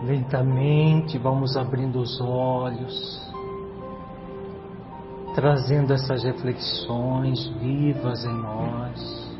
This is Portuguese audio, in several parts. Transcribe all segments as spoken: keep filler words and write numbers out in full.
Lentamente vamos abrindo os olhos, trazendo essas reflexões vivas em nós.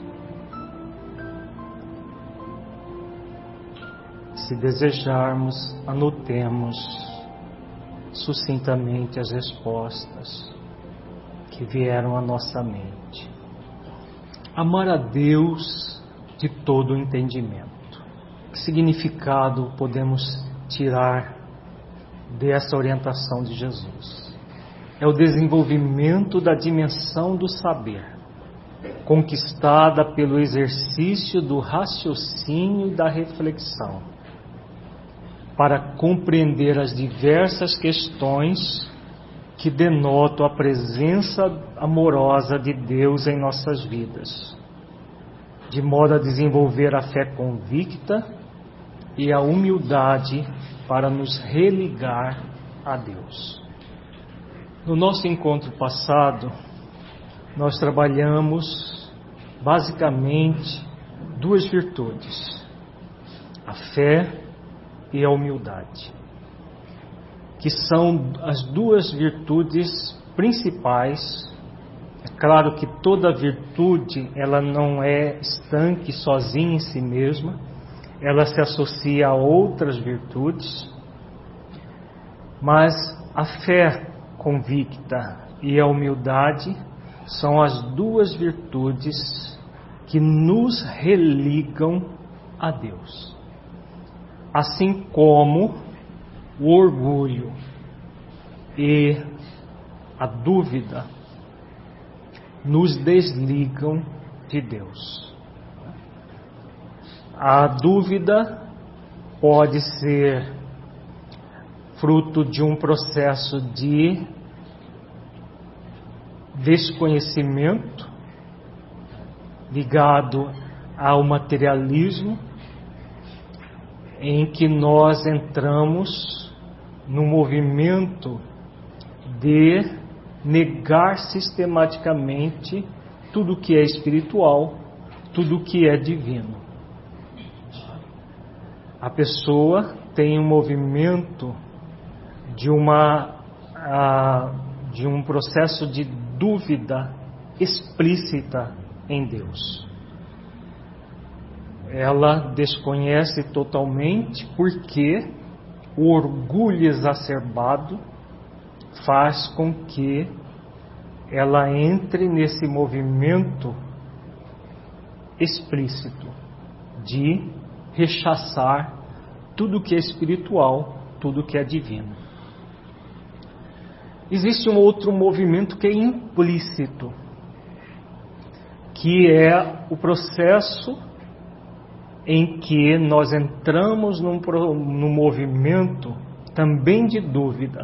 Se desejarmos, anotemos sucintamente as respostas que vieram à nossa mente. Amar a Deus de todo o entendimento. Que significado podemos tirar dessa orientação de Jesus? É o desenvolvimento da dimensão do saber, conquistada pelo exercício do raciocínio e da reflexão, para compreender as diversas questões que denotam a presença amorosa de Deus em nossas vidas, de modo a desenvolver a fé convicta e a humildade para nos religar a Deus. No nosso encontro passado, nós trabalhamos basicamente duas virtudes, a fé e a humildade, que são as duas virtudes principais. É claro que toda virtude, ela não é estanque sozinha em si mesma, ela se associa a outras virtudes, mas a fé convicta e a humildade são as duas virtudes que nos religam a Deus. Assim como o orgulho e a dúvida nos desligam de Deus. A dúvida pode ser fruto de um processo de desconhecimento ligado ao materialismo, em que nós entramos no movimento de negar sistematicamente tudo que é espiritual, tudo que é divino. A pessoa tem um movimento de uma de um processo de dúvida explícita em Deus. Ela desconhece totalmente porque o orgulho exacerbado faz com que ela entre nesse movimento explícito de rechaçar tudo que é espiritual, tudo que é divino. Existe um outro movimento que é implícito, que é o processo em que nós entramos num, num movimento também de dúvida,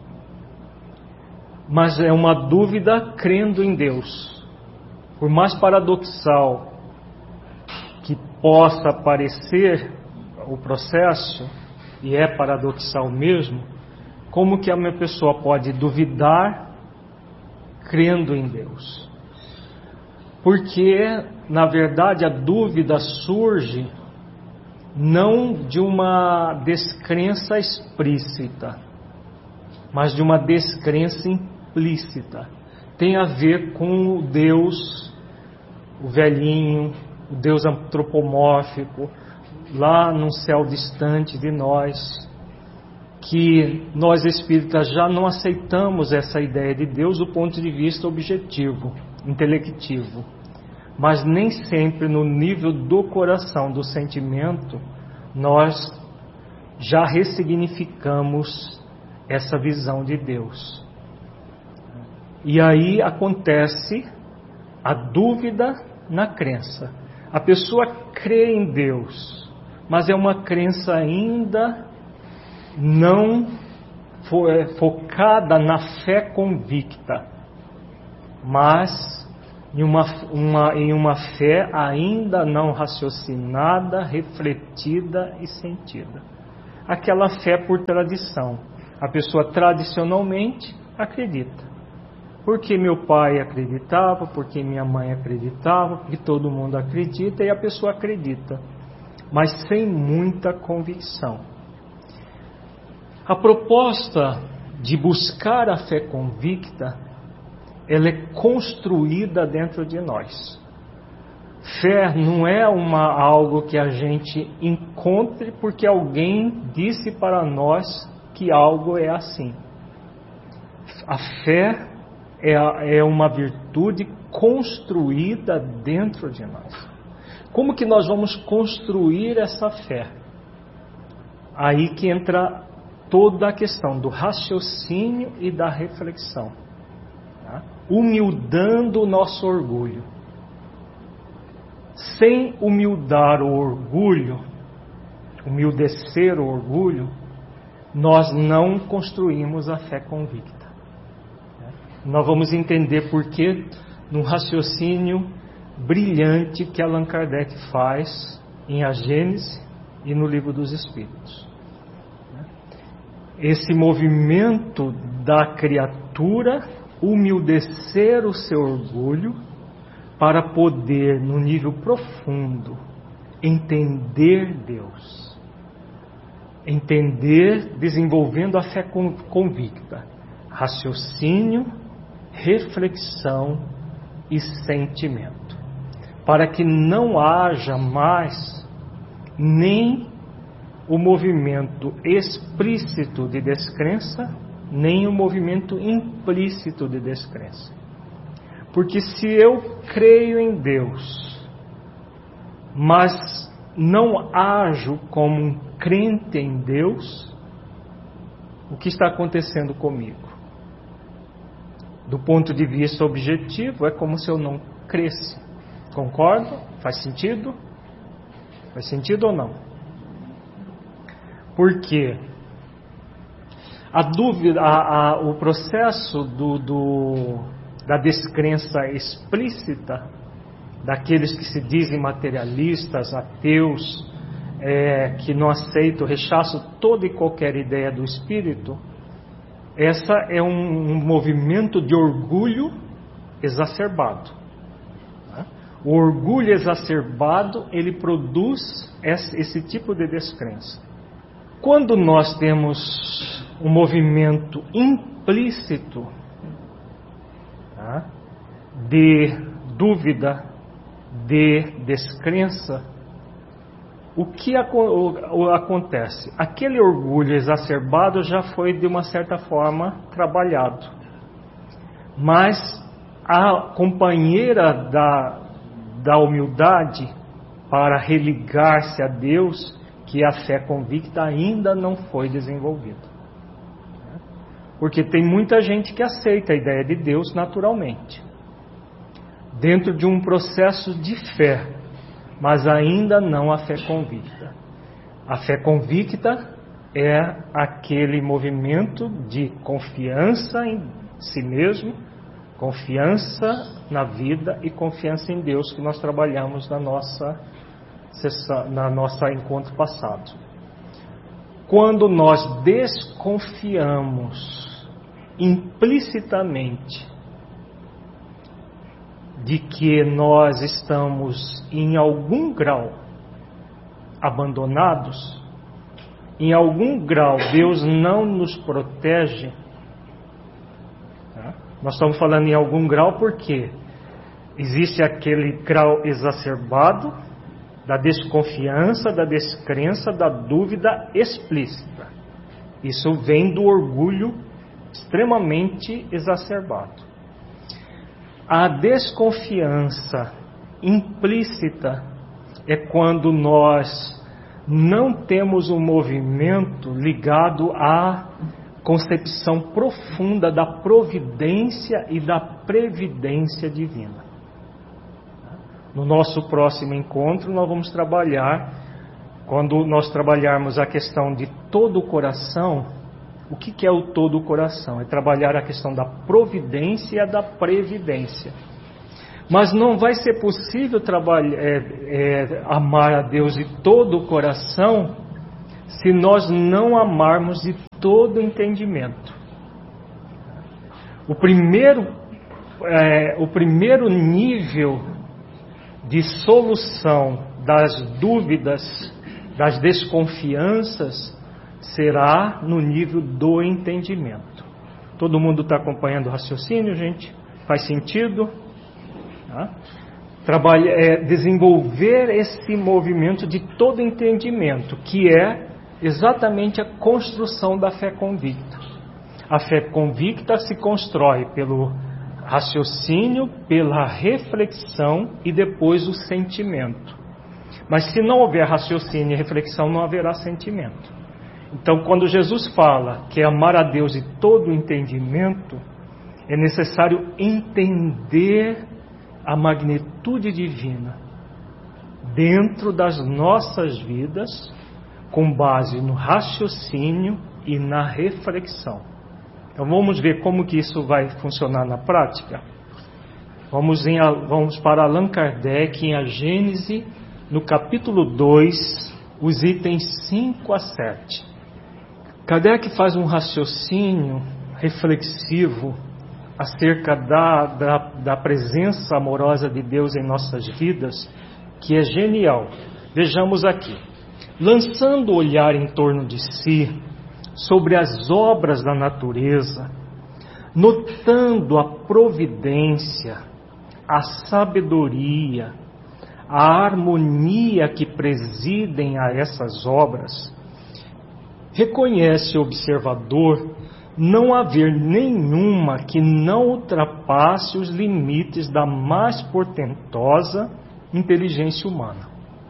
mas é uma dúvida crendo em Deus. Por mais paradoxal que possa parecer o processo, e é paradoxal mesmo, como que a minha pessoa pode duvidar crendo em Deus? Porque, na verdade, a dúvida surge não de uma descrença explícita, mas de uma descrença implícita. Tem a ver com o Deus, o velhinho, o Deus antropomórfico, lá num céu distante de nós, que nós espíritas já não aceitamos essa ideia de Deus do ponto de vista objetivo, intelectivo, mas nem sempre no nível do coração, do sentimento, nós já ressignificamos essa visão de Deus. E aí acontece a dúvida na crença. A pessoa crê em Deus, mas é uma crença ainda não focada na fé convicta, mas em uma, uma, em uma fé ainda não raciocinada, refletida e sentida. Aquela fé por tradição. A pessoa tradicionalmente acredita. Porque meu pai acreditava, porque minha mãe acreditava, porque todo mundo acredita, e a pessoa acredita, mas sem muita convicção. A proposta de buscar a fé convicta, ela é construída dentro de nós. Fé não é uma, algo que a gente encontre porque alguém disse para nós que algo é assim. A fé é, é uma virtude construída dentro de nós. Como que nós vamos construir essa fé? Aí que entra toda a questão do raciocínio e da reflexão. Tá? Humildando o nosso orgulho. Sem humildar o orgulho, humildecer o orgulho, nós não construímos a fé convicta. Nós vamos entender por que no raciocínio brilhante que Allan Kardec faz em A Gênese e no Livro dos Espíritos. Esse movimento da criatura humildecer o seu orgulho para poder, no nível profundo, entender Deus. Entender desenvolvendo a fé convicta. Raciocínio, reflexão e sentimento. Para que não haja mais nem o movimento explícito de descrença, nem o movimento implícito de descrença. Porque se eu creio em Deus, mas não ajo como um crente em Deus, o que está acontecendo comigo? Do ponto de vista objetivo, é como se eu não cresce. Concordo? Faz sentido? Faz sentido ou não? Porque a dúvida, a, a, o processo do, do, da descrença explícita, daqueles que se dizem materialistas, ateus, é, que não aceitam, rechaçam toda e qualquer ideia do Espírito, essa é um, um movimento de orgulho exacerbado. O orgulho exacerbado, ele produz esse, esse tipo de descrença. Quando nós temos um movimento implícito, tá, de dúvida, de descrença, o que acontece? Aquele orgulho exacerbado já foi de uma certa forma trabalhado, mas a companheira da, da humildade para religar-se a Deus, que é a fé convicta, ainda não foi desenvolvida. Porque tem muita gente que aceita a ideia de Deus naturalmente, dentro de um processo de fé, mas ainda não a fé convicta. A fé convicta é aquele movimento de confiança em si mesmo, confiança na vida e confiança em Deus que nós trabalhamos na nossa sessão, na nossa encontro passado. Quando nós desconfiamos implicitamente de que nós estamos em algum grau abandonados, em algum grau Deus não nos protege, tá? Nós estamos falando em algum grau porque existe aquele grau exacerbado da desconfiança, da descrença, da dúvida explícita. Isso vem do orgulho extremamente exacerbado. A desconfiança implícita é quando nós não temos um movimento ligado à concepção profunda da providência e da previdência divina. No nosso próximo encontro nós vamos trabalhar, quando nós trabalharmos a questão de todo o coração. O que, que é o todo o coração? É trabalhar a questão da providência e da previdência. Mas não vai ser possível trabalhar, é, é, amar a Deus de todo o coração se nós não amarmos de todo o entendimento. O primeiro, é, o primeiro nível de solução das dúvidas, das desconfianças, será no nível do entendimento. Todo mundo está acompanhando o raciocínio, gente? Faz sentido? Tá? Trabalha, é, desenvolver esse movimento de todo entendimento, que é exatamente a construção da fé convicta. A fé convicta se constrói pelo raciocínio, pela reflexão e depois o sentimento. Mas se não houver raciocínio e reflexão, não haverá sentimento. Então, quando Jesus fala que é amar a Deus de todo o entendimento, é necessário entender a magnitude divina dentro das nossas vidas, com base no raciocínio e na reflexão. Então vamos ver como que isso vai funcionar na prática. Vamos, em, vamos para Allan Kardec em A Gênese, no capítulo dois, os itens cinco a sete. Kardec faz um raciocínio reflexivo acerca da, da, da presença amorosa de Deus em nossas vidas, que é genial. Vejamos aqui. Lançando o olhar em torno de si, sobre as obras da natureza, notando a providência, a sabedoria, a harmonia que presidem a essas obras, reconhece o observador não haver nenhuma que não ultrapasse os limites da mais portentosa inteligência humana.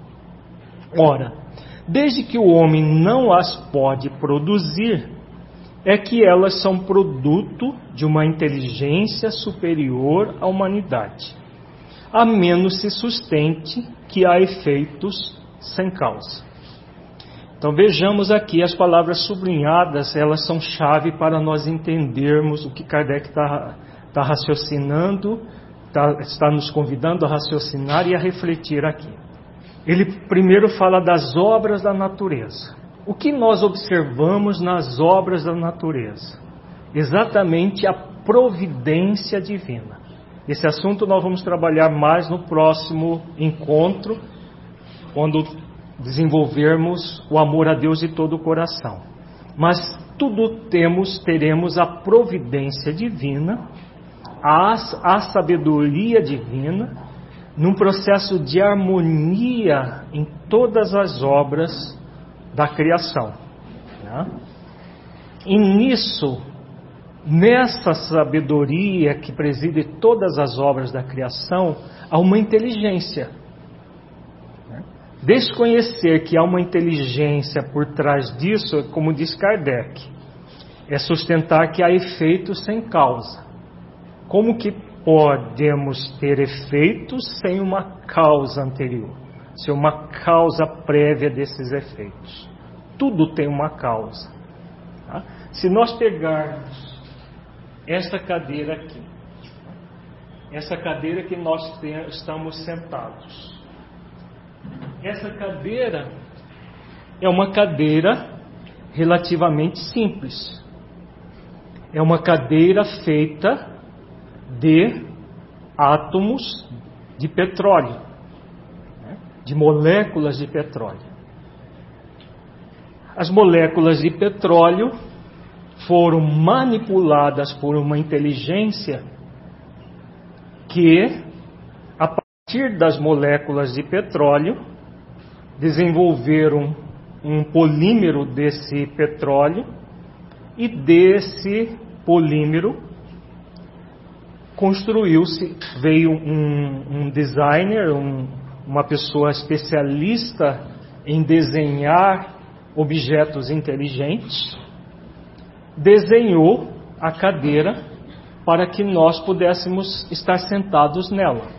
Ora, desde que o homem não as pode produzir, é que elas são produto de uma inteligência superior à humanidade, a menos se sustente que há efeitos sem causa. Então vejamos aqui as palavras sublinhadas, elas são chave para nós entendermos o que Kardec está tá raciocinando, tá, está nos convidando a raciocinar e a refletir aqui. Ele primeiro fala das obras da natureza. O que nós observamos nas obras da natureza? Exatamente a providência divina. Esse assunto nós vamos trabalhar mais no próximo encontro, quando desenvolvermos o amor a Deus de todo o coração. Mas tudo temos, teremos a providência divina, a, a sabedoria divina, num processo de harmonia em todas as obras da criação. Né? E nisso, nessa sabedoria que preside todas as obras da criação, há uma inteligência. Desconhecer que há uma inteligência por trás disso, como diz Kardec, é sustentar que há efeitos sem causa. Como que podemos ter efeitos sem uma causa anterior, sem uma causa prévia desses efeitos? Tudo tem uma causa. Tá? Se nós pegarmos esta cadeira aqui, essa cadeira que nós tem, estamos sentados, essa cadeira é uma cadeira relativamente simples. É uma cadeira feita de átomos de petróleo, de moléculas de petróleo. As moléculas de petróleo foram manipuladas por uma inteligência que, a partir das moléculas de petróleo, desenvolveram um polímero desse petróleo, e desse polímero construiu-se, veio um, um designer, um, uma pessoa especialista em desenhar objetos inteligentes, desenhou a cadeira para que nós pudéssemos estar sentados nela.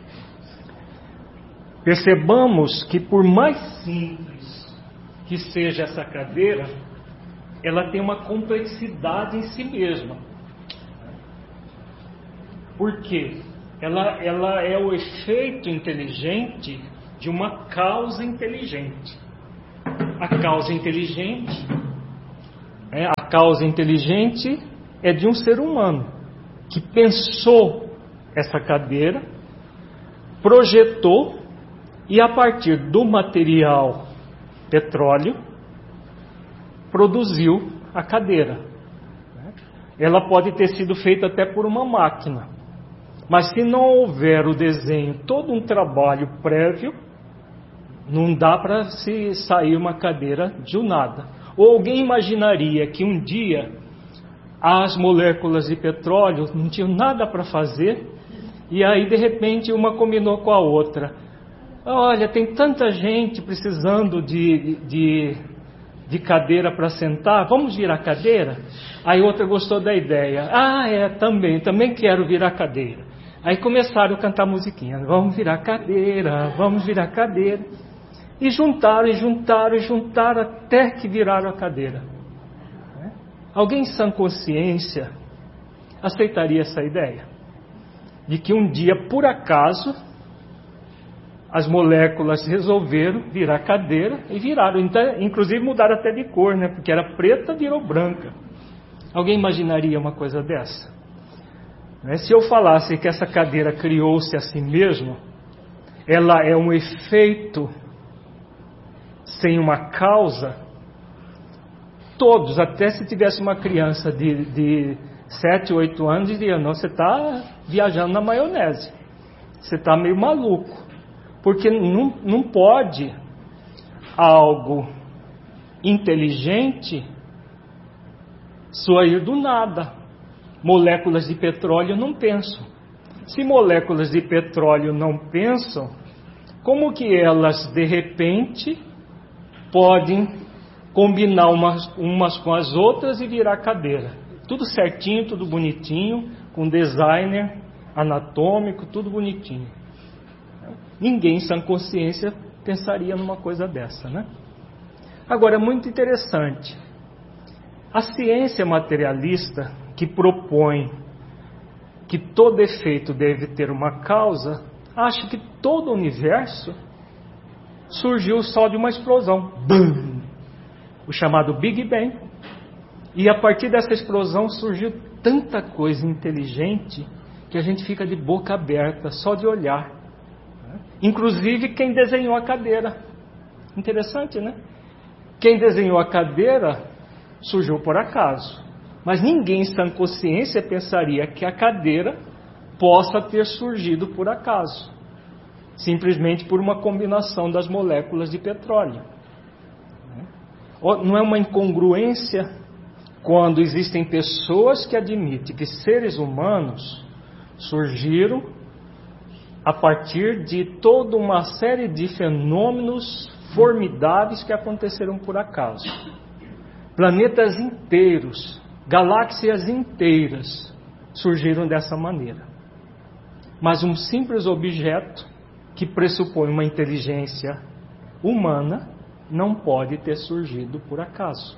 Percebamos que, por mais simples que seja essa cadeira, ela tem uma complexidade em si mesma. Por quê? Ela, ela é o efeito inteligente de uma causa inteligente. A causa inteligente, é, a causa inteligente é de um ser humano que pensou essa cadeira, projetou, e a partir do material petróleo, produziu a cadeira. Ela pode ter sido feita até por uma máquina, mas se não houver o desenho, todo um trabalho prévio, não dá para se sair uma cadeira de nada. Ou alguém imaginaria que um dia as moléculas de petróleo não tinham nada para fazer, e aí de repente uma combinou com a outra. Olha, tem tanta gente precisando de, de, de cadeira para sentar, vamos virar cadeira? Aí outra gostou da ideia. Ah, é, também, também quero virar cadeira. Aí começaram a cantar musiquinha. Vamos virar cadeira, vamos virar cadeira. E juntaram, e juntaram, e juntaram até que viraram a cadeira. Alguém sem consciência aceitaria essa ideia? De que um dia, por acaso, as moléculas resolveram virar cadeira e viraram. Então, inclusive mudaram até de cor, né? Porque era preta, virou branca. Alguém imaginaria uma coisa dessa? Se eu falasse que essa cadeira criou-se a si mesma, ela é um efeito sem uma causa, todos, até se tivesse uma criança de, de sete, oito anos, diriam, não, você está viajando na maionese, você está meio maluco, porque não, não pode algo inteligente sair do nada. Moléculas de petróleo não pensam. Se moléculas de petróleo não pensam, como que elas de repente podem combinar umas, umas com as outras e virar cadeira? Tudo certinho, tudo bonitinho, com designer anatômico, tudo bonitinho. Ninguém sem consciência pensaria numa coisa dessa, né? Agora, é muito interessante. A ciência materialista, que propõe que todo efeito deve ter uma causa, acha que todo o universo surgiu só de uma explosão. Bum! O chamado Big Bang. E a partir dessa explosão surgiu tanta coisa inteligente que a gente fica de boca aberta, só de olhar. Inclusive quem desenhou a cadeira. Interessante, né? Quem desenhou a cadeira surgiu por acaso. Mas ninguém sem consciência pensaria que a cadeira possa ter surgido por acaso. Simplesmente por uma combinação das moléculas de petróleo. Não é uma incongruência quando existem pessoas que admitem que seres humanos surgiram a partir de toda uma série de fenômenos formidáveis que aconteceram por acaso. Planetas inteiros, galáxias inteiras surgiram dessa maneira. Mas um simples objeto que pressupõe uma inteligência humana não pode ter surgido por acaso.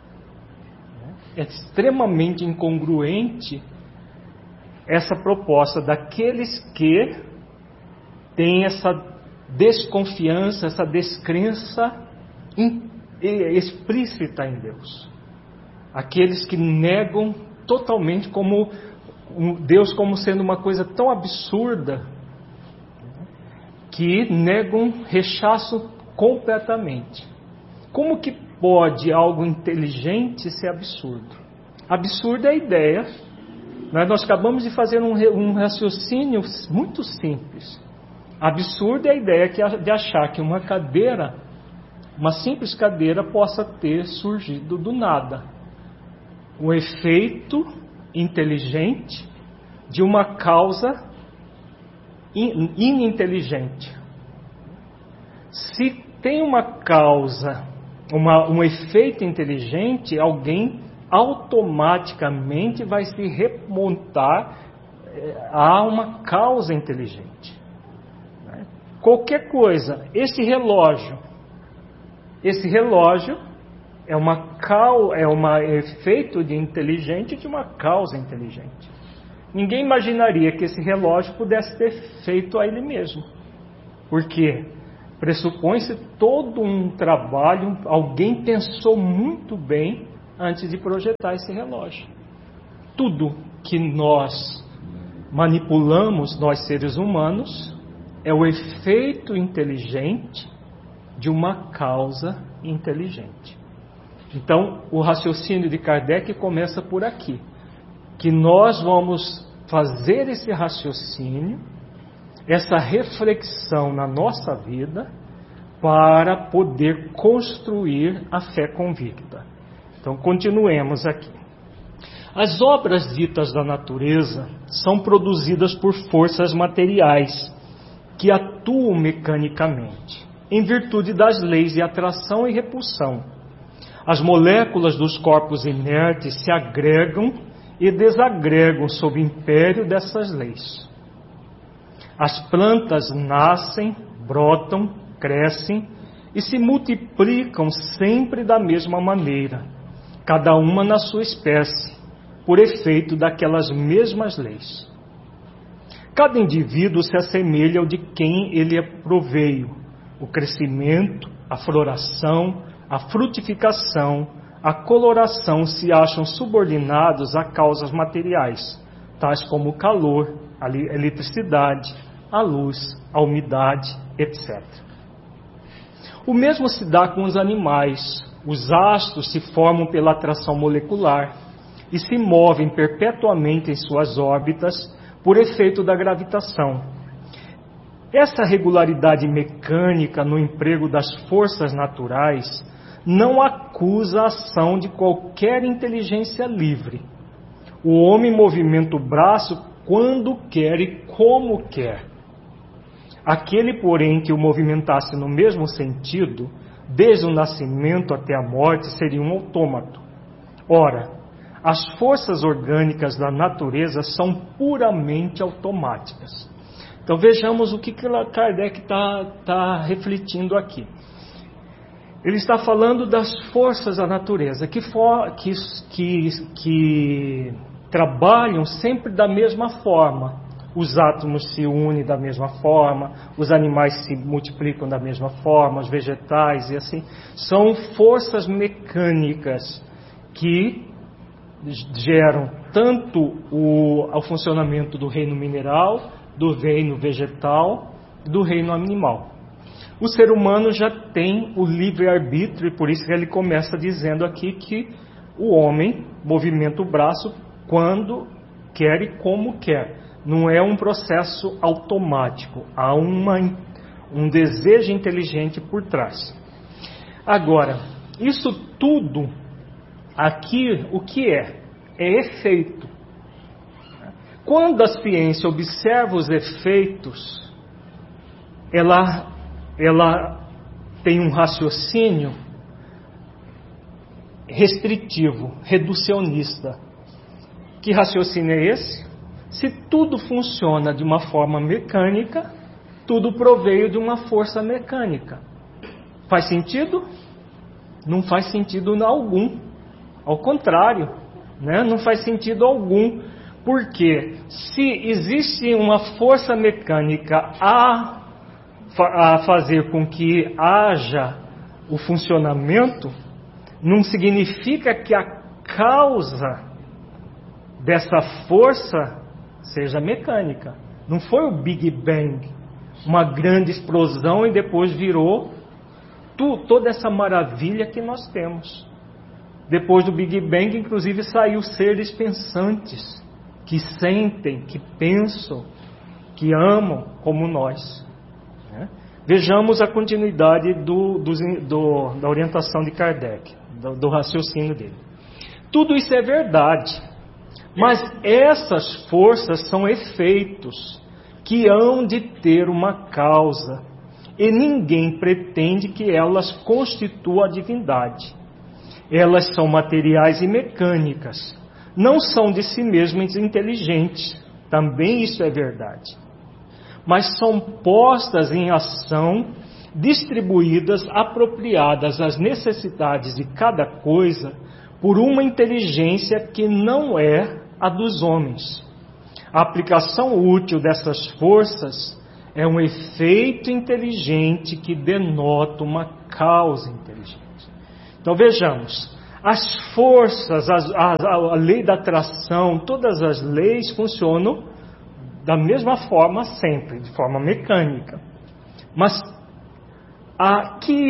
É extremamente incongruente essa proposta daqueles que têm essa desconfiança, essa descrença explícita em Deus. Aqueles que negam totalmente como Deus como sendo uma coisa tão absurda que negam, rechaçam completamente. Como que pode algo inteligente ser absurdo? Absurda é a ideia. Nós, nós acabamos de fazer um, um raciocínio muito simples. Absurda é a ideia que, de achar que uma cadeira, uma simples cadeira, possa ter surgido do nada. Um efeito inteligente de uma causa ininteligente. Se tem uma causa, uma, um efeito inteligente, alguém automaticamente vai se remontar a uma causa inteligente. Qualquer coisa, esse relógio, esse relógio é uma cau, é um efeito de inteligente de uma causa inteligente. Ninguém imaginaria que esse relógio pudesse ter feito a ele mesmo. Por quê? Pressupõe-se todo um trabalho, alguém pensou muito bem antes de projetar esse relógio. Tudo que nós manipulamos, nós seres humanos, é o efeito inteligente de uma causa inteligente. Então, o raciocínio de Kardec começa por aqui, que nós vamos fazer esse raciocínio, essa reflexão na nossa vida, para poder construir a fé convicta. Então, continuemos aqui. As obras ditas da natureza são produzidas por forças materiais que atuam mecanicamente, em virtude das leis de atração e repulsão. As moléculas dos corpos inertes se agregam e desagregam sob o império dessas leis. As plantas nascem, brotam, crescem e se multiplicam sempre da mesma maneira, cada uma na sua espécie, por efeito daquelas mesmas leis. Cada indivíduo se assemelha ao de quem ele é proveio. O crescimento, a floração, a frutificação, a coloração se acham subordinados a causas materiais, tais como o calor, a eletricidade, a luz, a umidade, etcétera. O mesmo se dá com os animais. Os astros se formam pela atração molecular e se movem perpetuamente em suas órbitas por efeito da gravitação. Essa regularidade mecânica no emprego das forças naturais não acusa a ação de qualquer inteligência livre. O homem movimenta o braço quando quer e como quer. Aquele, porém, que o movimentasse no mesmo sentido, desde o nascimento até a morte, seria um autômato. Ora, as forças orgânicas da natureza são puramente automáticas. Então vejamos o que Kardec está tá refletindo aqui. Ele está falando das forças da natureza, que, for, que, que, que trabalham sempre da mesma forma. Os átomos se unem da mesma forma, os animais se multiplicam da mesma forma, os vegetais e assim. São forças mecânicas que geram tanto o, o funcionamento do reino mineral, do reino vegetal, do reino animal. O ser humano já tem o livre-arbítrio, e por isso que ele começa dizendo aqui que o homem movimenta o braço quando quer e como quer. Não é um processo automático, há uma, um desejo inteligente por trás. Agora, isso tudo aqui, o que é? É efeito. Quando a ciência observa os efeitos, ela, ela tem um raciocínio restritivo, reducionista. Que raciocínio é esse? Se tudo funciona de uma forma mecânica, tudo proveio de uma força mecânica. Faz sentido? Não faz sentido algum. Ao contrário, né? Não faz sentido algum. Porque se existe uma força mecânica a, a fazer com que haja o funcionamento, não significa que a causa dessa força seja mecânica. Não foi o Big Bang, uma grande explosão e depois virou tu, toda essa maravilha que nós temos. Depois do Big Bang, inclusive, saiu seres pensantes, que sentem, que pensam, que amam como nós. Né? Vejamos a continuidade do, do, do, da orientação de Kardec, do, do raciocínio dele. Tudo isso é verdade. Mas essas forças são efeitos que hão de ter uma causa, e ninguém pretende que elas constituam a divindade. Elas são materiais e mecânicas, não são de si mesmas inteligentes, também isso é verdade. Mas são postas em ação, distribuídas, apropriadas às necessidades de cada coisa, por uma inteligência que não é a dos homens. A aplicação útil dessas forças é um efeito inteligente que denota uma causa inteligente. Então vejamos, as forças, a, a, a lei da atração, todas as leis funcionam da mesma forma sempre, de forma mecânica. Mas a que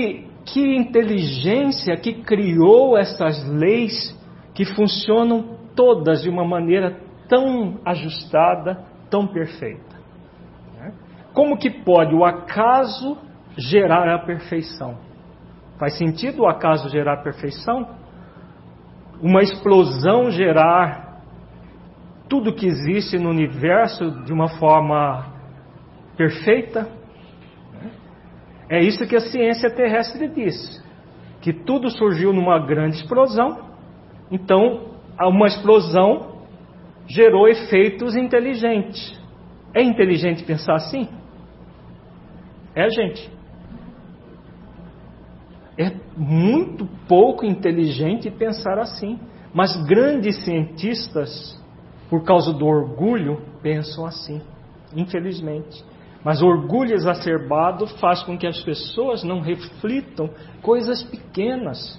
que inteligência que criou essas leis que funcionam todas de uma maneira tão ajustada, tão perfeita? Como que pode o acaso gerar a perfeição? Faz sentido o acaso gerar a perfeição? Uma explosão gerar tudo que existe no universo de uma forma perfeita? É isso que a ciência terrestre diz, que tudo surgiu numa grande explosão. Então, uma explosão gerou efeitos inteligentes. É inteligente pensar assim? É, gente. É muito pouco inteligente pensar assim. Mas grandes cientistas, por causa do orgulho, pensam assim, infelizmente. Mas o orgulho exacerbado faz com que as pessoas não reflitam coisas pequenas.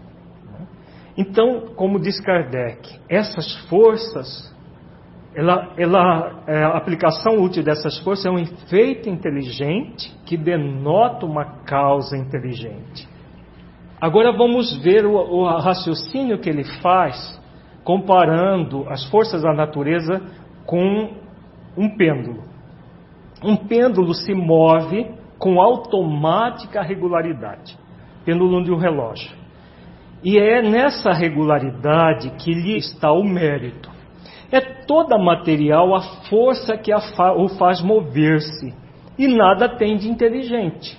Então, como diz Kardec, essas forças, ela, ela, a aplicação útil dessas forças é um efeito inteligente que denota uma causa inteligente. Agora vamos ver o, o raciocínio que ele faz comparando as forças da natureza com um pêndulo. Um pêndulo se move com automática regularidade, pêndulo de um relógio. E é nessa regularidade que lhe está o mérito. É toda material a força que a fa- o faz mover-se, e nada tem de inteligente.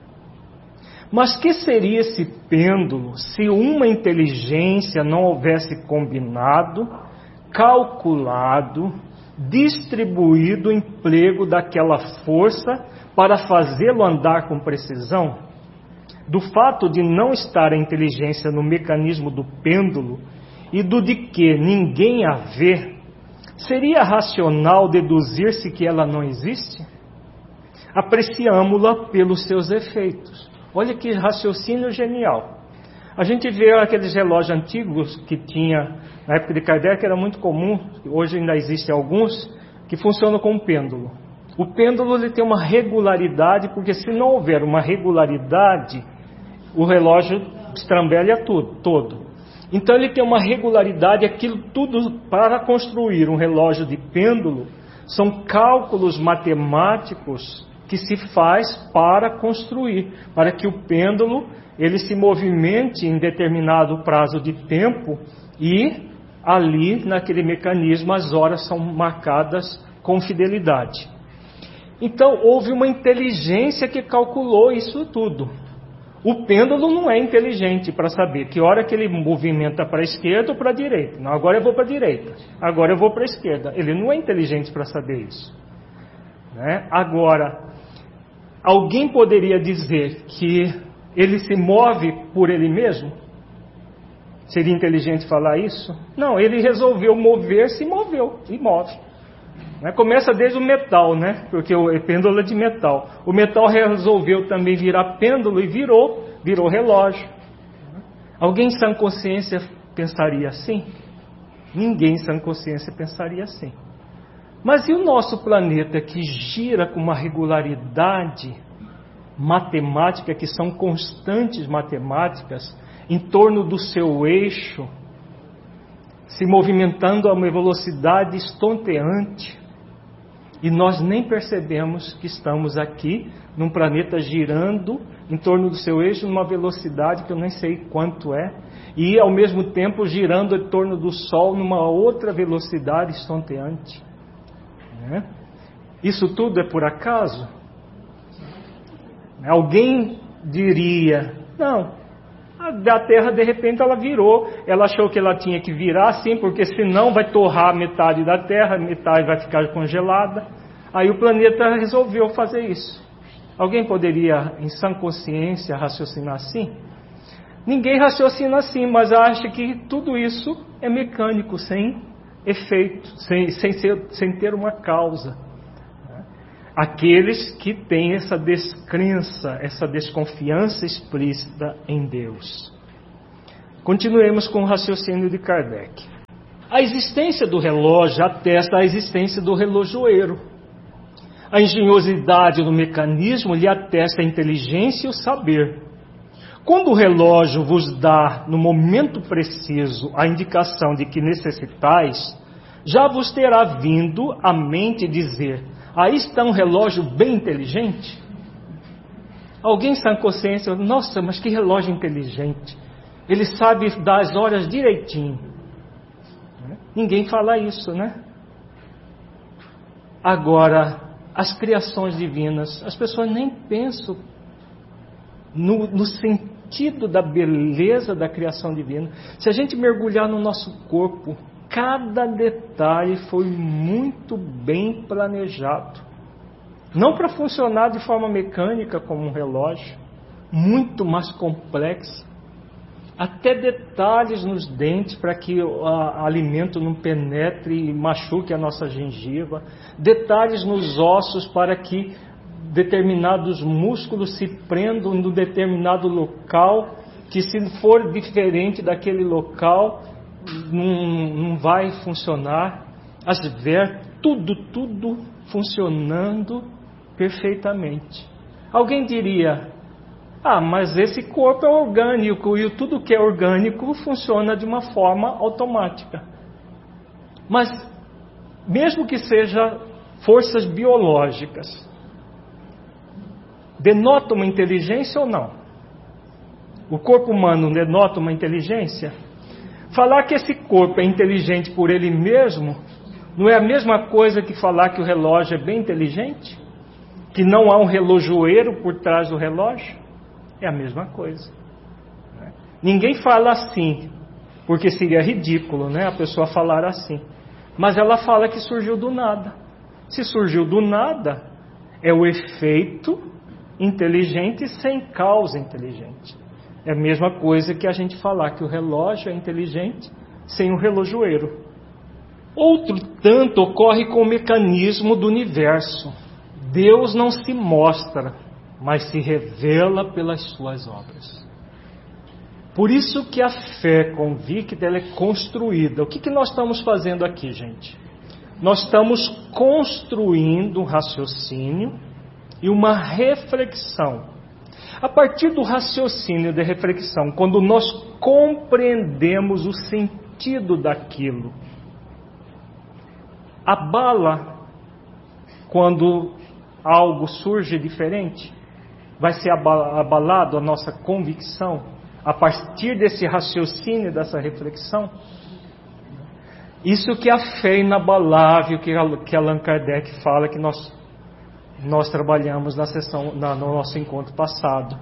Mas que seria esse pêndulo se uma inteligência não houvesse combinado, calculado, distribuído o emprego daquela força para fazê-lo andar com precisão? Do fato de não estar a inteligência no mecanismo do pêndulo e do de que ninguém a vê, seria racional deduzir-se que ela não existe? Apreciamo-la pelos seus efeitos. Olha que raciocínio genial. A gente vê aqueles relógios antigos que tinha, na época de Kardec era muito comum, hoje ainda existem alguns, que funcionam com pêndulo. O pêndulo ele tem uma regularidade, porque se não houver uma regularidade, o relógio estrambelha tudo, todo. Então ele tem uma regularidade, aquilo tudo para construir um relógio de pêndulo, são cálculos matemáticos que se faz para construir, para que o pêndulo ele se movimente em determinado prazo de tempo e ali naquele mecanismo as horas são marcadas com fidelidade. Então houve uma inteligência que calculou isso tudo. O pêndulo não é inteligente para saber que hora que ele movimenta para a esquerda ou para a direita. Não, agora eu vou para a direita, agora eu vou para a esquerda. Ele não é inteligente para saber isso. Né? Agora, alguém poderia dizer que ele se move por ele mesmo? Seria inteligente falar isso? Não, ele resolveu mover-se e moveu, e move. Né? Começa desde o metal, né? Porque o pêndulo é de metal. O metal resolveu também virar pêndulo e virou, virou relógio. Alguém em sã consciência pensaria assim? Ninguém em sã consciência pensaria assim. Mas e o nosso planeta que gira com uma regularidade matemática, que são constantes matemáticas, em torno do seu eixo, se movimentando a uma velocidade estonteante, e nós nem percebemos que estamos aqui num planeta girando em torno do seu eixo numa velocidade que eu nem sei quanto é, e ao mesmo tempo girando em torno do Sol numa outra velocidade estonteante. Né? Isso tudo é por acaso? Alguém diria, não, a Terra de repente ela virou, ela achou que ela tinha que virar assim, porque senão vai torrar metade da Terra, metade vai ficar congelada. Aí o planeta resolveu fazer isso. Alguém poderia, em sã consciência, raciocinar assim? Ninguém raciocina assim, mas acha que tudo isso é mecânico, sem efeito, sem, sem, ser, sem ter uma causa. Aqueles que têm essa descrença, essa desconfiança explícita em Deus. Continuemos com o raciocínio de Kardec. A existência do relógio atesta a existência do relojoeiro. A engenhosidade do mecanismo lhe atesta a inteligência e o saber. Quando o relógio vos dá, no momento preciso, a indicação de que necessitais, já vos terá vindo à mente dizer: aí está um relógio bem inteligente? Alguém sem consciência, nossa, mas que relógio inteligente. Ele sabe dar as horas direitinho. Ninguém fala isso, né? Agora, as criações divinas, as pessoas nem pensam no, no sentido da beleza da criação divina. Se a gente mergulhar no nosso corpo, cada detalhe foi muito bem planejado. Não para funcionar de forma mecânica como um relógio, muito mais complexo. Até detalhes nos dentes para que o alimento não penetre e machuque a nossa gengiva. Detalhes nos ossos para que determinados músculos se prendam no determinado local, que se for diferente daquele local, não, não vai funcionar. As vértebras, tudo, tudo funcionando perfeitamente. Alguém diria: ah, mas esse corpo é orgânico e tudo que é orgânico funciona de uma forma automática. Mas, mesmo que seja forças biológicas, denota uma inteligência ou não? O corpo humano denota uma inteligência? Falar que esse corpo é inteligente por ele mesmo não é a mesma coisa que falar que o relógio é bem inteligente? Que não há um relojoeiro por trás do relógio? É a mesma coisa. Ninguém fala assim, porque seria ridículo, né, a pessoa falar assim. Mas ela fala que surgiu do nada. Se surgiu do nada, é o efeito inteligente sem causa inteligente. É a mesma coisa que a gente falar que o relógio é inteligente sem o relojoeiro. Outro tanto ocorre com o mecanismo do universo. Deus não se mostra, mas se revela pelas suas obras. Por isso que a fé convicta ela é construída. O que, que nós estamos fazendo aqui, gente? Nós estamos construindo um raciocínio e uma reflexão. A partir do raciocínio e da reflexão, quando nós compreendemos o sentido daquilo, abala quando algo surge diferente? Vai ser abalado a nossa convicção a partir desse raciocínio, dessa reflexão? Isso que é a fé inabalável que Allan Kardec fala, que nós, nós trabalhamos na sessão, na, no nosso encontro passado.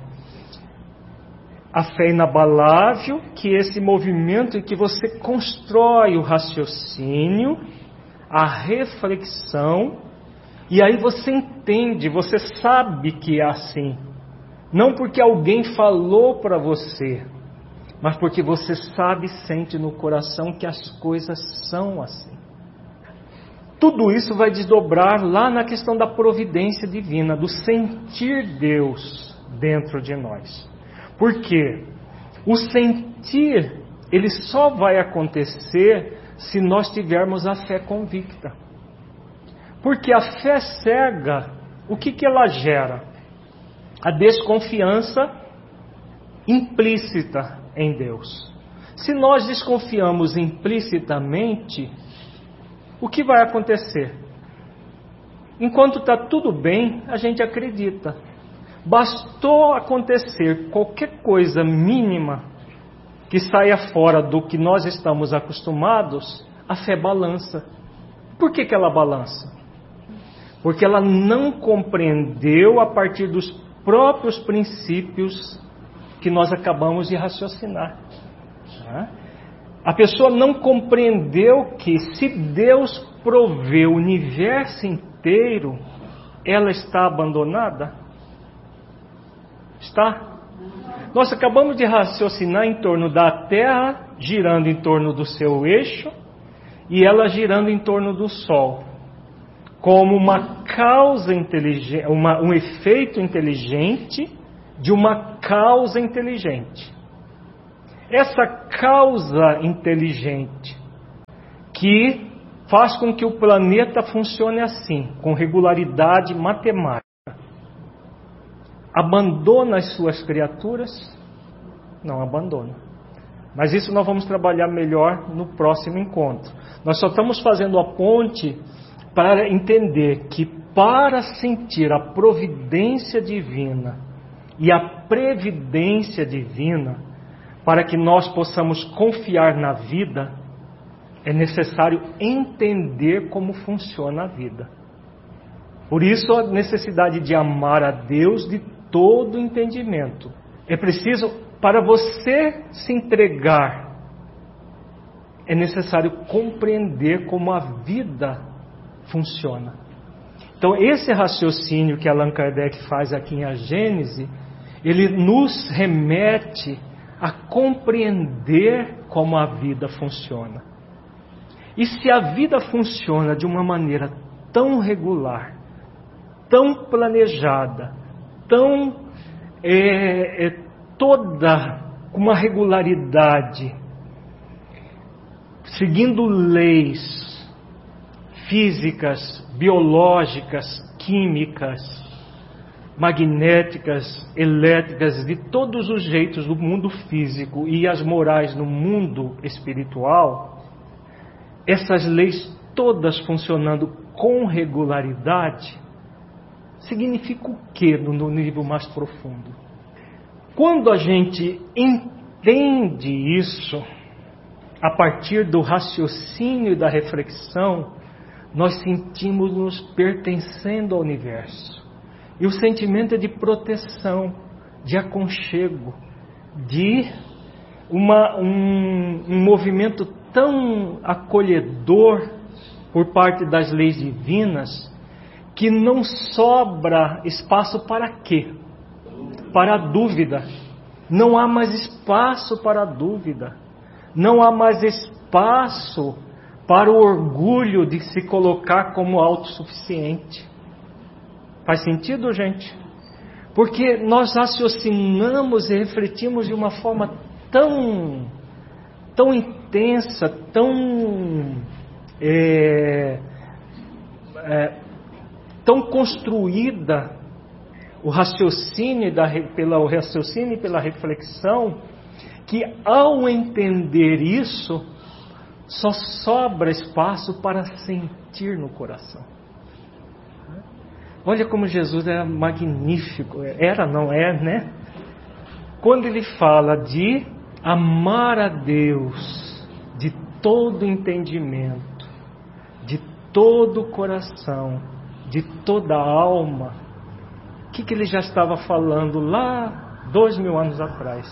A fé inabalável, que é esse movimento em que você constrói o raciocínio, a reflexão, e aí você entende, você sabe que é assim. Não porque alguém falou para você, mas porque você sabe e sente no coração que as coisas são assim. Tudo isso vai desdobrar lá na questão da providência divina, do sentir Deus dentro de nós. Por quê? O sentir, ele só vai acontecer se nós tivermos a fé convicta. Porque a fé cega, o que, que ela gera? A desconfiança implícita em Deus. Se nós desconfiamos implicitamente, o que vai acontecer? Enquanto está tudo bem, a gente acredita. Bastou acontecer qualquer coisa mínima que saia fora do que nós estamos acostumados, a fé balança. Por que que ela balança? Porque ela não compreendeu a partir dos próprios princípios que nós acabamos de raciocinar. A pessoa não compreendeu que se Deus provê o universo inteiro, ela está abandonada? Está? Nós acabamos de raciocinar em torno da Terra girando em torno do seu eixo e ela girando em torno do Sol, como uma causa inteligente, uma, um efeito inteligente de uma causa inteligente. Essa causa inteligente que faz com que o planeta funcione assim, com regularidade matemática, abandona as suas criaturas? não abandona. Mas isso nós vamos trabalhar melhor no próximo encontro. Nós só estamos fazendo a ponte para entender que para sentir a providência divina e a previdência divina, para que nós possamos confiar na vida, é necessário entender como funciona a vida. Por isso a necessidade de amar a Deus de todo entendimento. É preciso, para você se entregar, é necessário compreender como a vida funciona. Então esse raciocínio que Allan Kardec faz aqui em A Gênese, ele nos remete a compreender como a vida funciona. E se a vida funciona de uma maneira tão regular, tão planejada, tão é, é, toda com uma regularidade, seguindo leis físicas, biológicas, químicas, magnéticas, elétricas, de todos os jeitos do mundo físico e as morais no mundo espiritual, essas leis todas funcionando com regularidade, significa o que no nível mais profundo? Quando a gente entende isso, a partir do raciocínio e da reflexão, nós sentimos-nos pertencendo ao universo. E o sentimento é de proteção, de aconchego, de uma, um, um movimento tão acolhedor por parte das leis divinas, que não sobra espaço para quê? Para a dúvida. Não há mais espaço para a dúvida. Não há mais espaço para o orgulho de se colocar como autossuficiente. Faz sentido, gente? Porque nós raciocinamos e refletimos de uma forma tão, tão intensa, tão, é, é, tão construída, o raciocínio, da, pela, o raciocínio e pela reflexão, que ao entender isso, só sobra espaço para sentir no coração. Olha como Jesus era magnífico, era, não é, né? Quando ele fala de amar a Deus de todo entendimento, de todo coração, de toda alma, o que, que ele já estava falando lá dois mil anos atrás?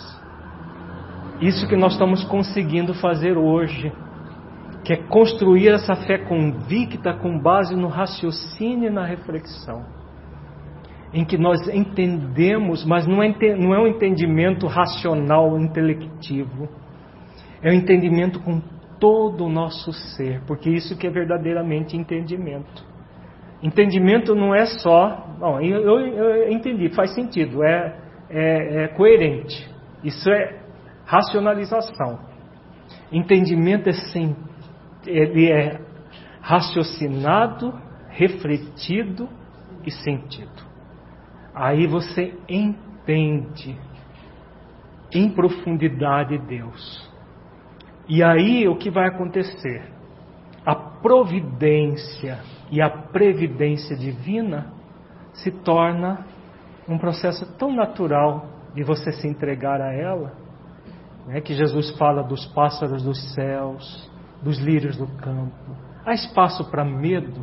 Isso que nós estamos conseguindo fazer hoje, que é construir essa fé convicta com base no raciocínio e na reflexão, em que nós entendemos, mas não é, não é um entendimento racional, intelectivo, é um entendimento com todo o nosso ser, porque isso que é verdadeiramente entendimento. Entendimento não é só, não, eu, eu, eu entendi, faz sentido, é, é, é coerente, isso é racionalização. Entendimento é sem, ele é raciocinado, refletido e sentido. Aí você entende em profundidade Deus. E aí o que vai acontecer? A providência e a previdência divina se torna um processo tão natural de você se entregar a ela, né, que Jesus fala dos pássaros dos céus, dos lírios do campo. Há espaço para medo?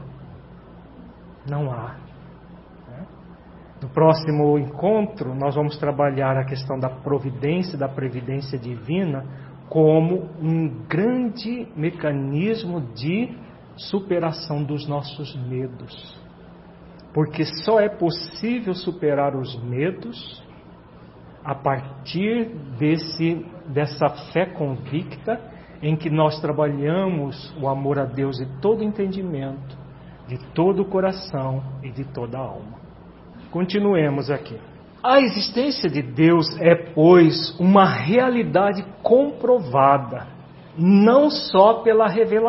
Não há. Né? No próximo encontro, nós vamos trabalhar a questão da providência, da previdência divina, como um grande mecanismo de superação dos nossos medos. Porque só é possível superar os medos a partir desse, dessa fé convicta em que nós trabalhamos o amor a Deus de todo entendimento, de todo o coração e de toda a alma. Continuemos aqui. A existência de Deus é, pois, uma realidade comprovada, não só pela revelação,